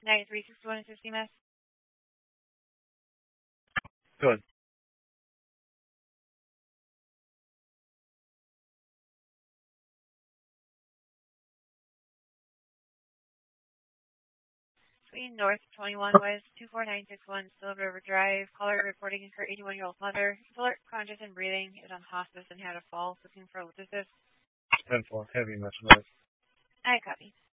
9361 is CMS. Good. Sweden North 21 West 24961 Silver River Drive. Caller reporting her 81-year-old mother, alert, conscious and breathing, is on hospice and had a fall. Looking for what is this? 10-4, heavy mental noise. I copy.